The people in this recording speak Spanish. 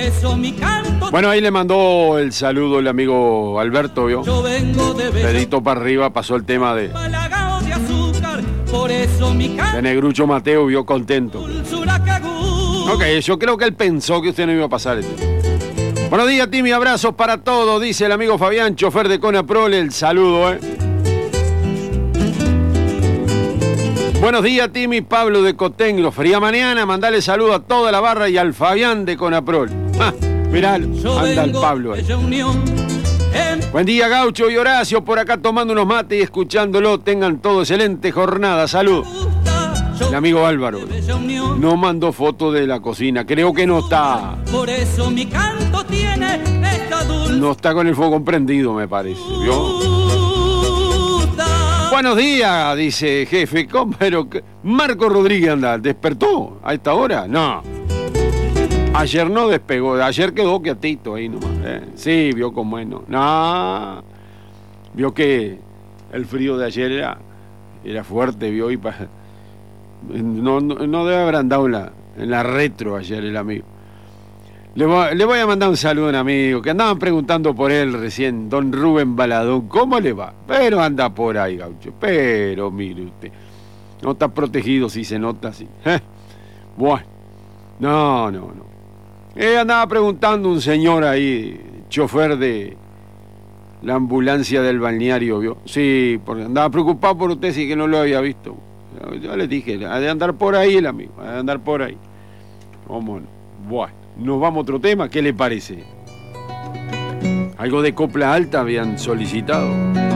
Bueno, ahí le mandó el saludo el amigo Alberto, ¿vio? Dedito para arriba, pasó el tema de Negrucho Mateo, vio contento. Ok, yo creo que él pensó que usted no iba a pasar esto. Buenos días, Timmy, abrazos para todos, dice el amigo Fabián, chofer de Conaprol, el saludo, Buenos días, Timmy, Pablo de Cotenglo, fría mañana, mandale saludo a toda la barra y al Fabián de Conaprol. Mirá, anda el Pablo ahí. Buen día, Gaucho y Horacio, por acá tomando unos mates y escuchándolo, tengan todo excelente jornada, salud. El amigo Álvaro no mandó foto de la cocina, creo que no está. Por eso mi canto tiene esta dulce. No está con el fuego prendido, me parece, ¿vio? Buenos días, dice jefe. ¿Cómo? Pero Marco Rodríguez anda, ¿despertó a esta hora? No. Ayer no despegó, ayer quedó quietito ahí nomás. Sí, vio cómo es, no. No. Vio que el frío de ayer era fuerte, vio, y no debe haber andado en la retro ayer el amigo. Le voy a mandar un saludo a un amigo que andaban preguntando por él recién, don Rubén Baladón. ¿Cómo le va? Pero anda por ahí, Gaucho. Pero mire usted, no está protegido si se nota así. Bueno, no. Andaba preguntando un señor ahí, chofer de la ambulancia del balneario, ¿vio? Sí, porque andaba preocupado por usted, sí que no lo había visto. Yo le dije, ha de andar por ahí el amigo, ha de andar por ahí. ¿Cómo no? Bueno, nos vamos a otro tema, ¿qué le parece? Algo de copla alta habían solicitado.